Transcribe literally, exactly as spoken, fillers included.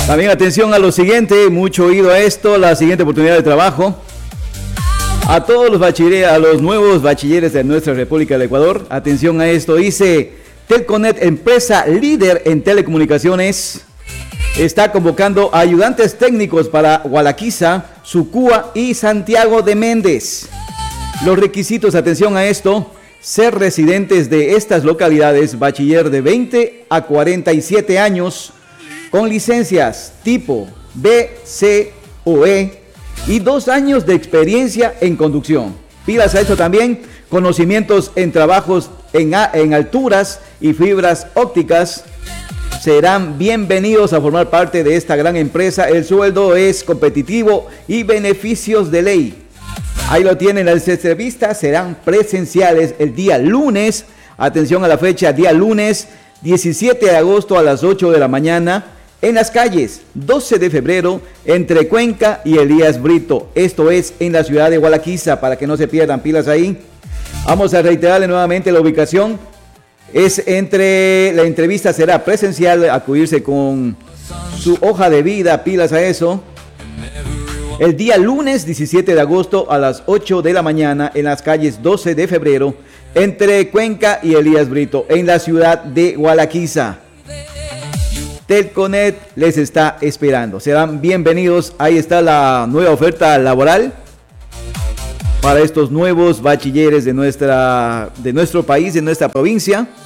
También atención a lo siguiente, mucho oído a esto, la siguiente oportunidad de trabajo. A todos los bachilleres, a los nuevos bachilleres de nuestra República del Ecuador, atención a esto, dice Telconet, empresa líder en telecomunicaciones, está convocando a ayudantes técnicos para Gualaquiza, Sucúa y Santiago de Méndez. Los requisitos, atención a esto, ser residentes de estas localidades, bachiller de veinte a cuarenta y siete años, con licencias tipo B, C o E y dos años de experiencia en conducción. Pilas a esto también, conocimientos en trabajos en, en alturas y fibras ópticas. Serán bienvenidos a formar parte de esta gran empresa. El sueldo es competitivo y beneficios de ley. Ahí lo tienen, las entrevistas serán presenciales el día lunes. Atención a la fecha, día lunes diecisiete de agosto a las ocho de la mañana. En las calles doce de febrero entre Cuenca y Elías Brito. Esto es en la ciudad de Gualaquiza, para que no se pierdan, pilas ahí. Vamos a reiterarle nuevamente la ubicación. Es entre, la entrevista será presencial, acudirse con su hoja de vida, pilas a eso. El día lunes diecisiete de agosto a las ocho de la mañana en las calles doce de febrero entre Cuenca y Elías Brito, en la ciudad de Gualaquiza. Telconet les está esperando. Serán bienvenidos. Ahí está la nueva oferta laboral para estos nuevos bachilleres de, nuestra, de nuestro país, de nuestra provincia.